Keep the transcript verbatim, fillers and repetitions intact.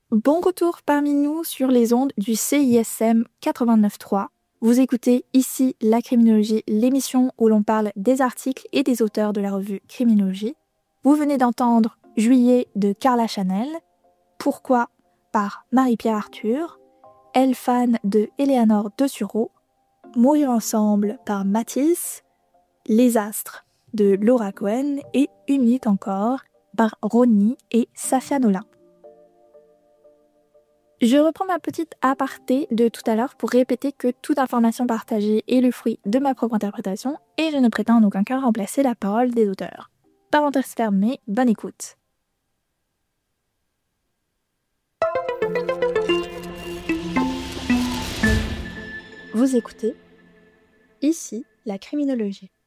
Bon retour parmi nous sur les ondes du C I S M quatre-vingt-neuf point trois. Vous écoutez ici La Criminologie, l'émission où l'on parle des articles et des auteurs de la revue Criminologie. Vous venez d'entendre Juillet de Carla Chanel, Pourquoi par Marie-Pierre Arthur, Elle fan de Éléanore de Sureau, Mourir ensemble par Matisse, Les astres de Laura Cohen et Une minute encore par Ronnie et Safia Nolin. Je reprends ma petite aparté de tout à l'heure pour répéter que toute information partagée est le fruit de ma propre interprétation et je ne prétends en aucun cas remplacer la parole des auteurs. Parenthèse fermée, bonne écoute. Vous écoutez ici La Criminologie.